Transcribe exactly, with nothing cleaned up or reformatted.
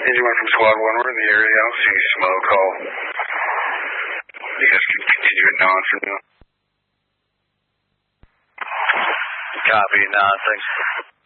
Engine one from Squad one, we're in the area. I don't see any smoke. Call. You guys can continue at non for now. Copy, non, thanks.